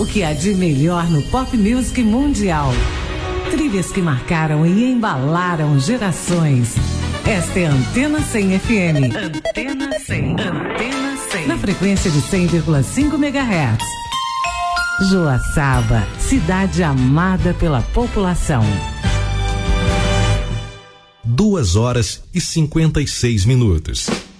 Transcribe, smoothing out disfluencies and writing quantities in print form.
O que há de melhor no pop music mundial. Trilhas que marcaram e embalaram gerações. Esta é a Antena 100 FM. Antena 100. Antena 100. Na frequência de 100,5 MHz. Joaçaba, cidade amada pela população. 2 horas e 56 minutos.